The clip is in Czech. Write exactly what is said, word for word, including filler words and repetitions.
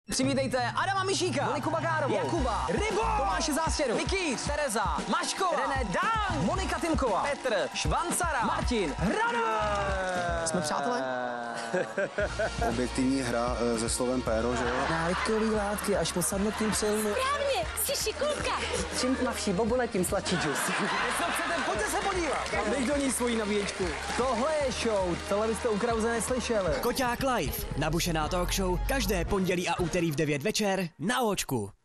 Přivítejte Adama Mišíka, Moniku Bagárovou, Jakuba, Rybo, Tomáše Zástěru, Mikýř, Tereza, Maškova, René Dang, Monika Timková, Petr, Švancara, Martin, Hrana. Jsme přátelé? Objektivní hra se slovem péro, že jo? Návykový látky až po sadnutím přilnu. Správně, jsi šikulka. Čím tmavší bobule, tím sladší džus. Co chcete, pojďte se podívat. Dej do ní svoji nabíječku. Tohle je show, tohle byste u Krause neslyšeli. Koťák Live, nabušená talk show, každé pondělí a úterý v devět večer na Óčku.